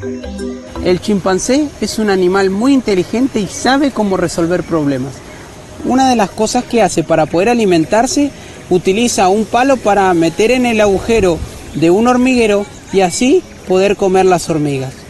El chimpancé es un animal muy inteligente y sabe cómo resolver problemas. Una de las cosas que hace para poder alimentarse, utiliza un palo para meter en el agujero de un hormiguero y así poder comer las hormigas.